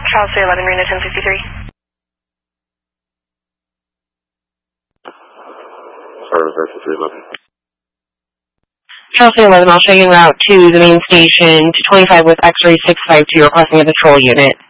Charles 311, Marina 1063. Service version 311. Charles 311, I'll show you en route to the main station to 25 with X-ray 652, requesting a patrol unit.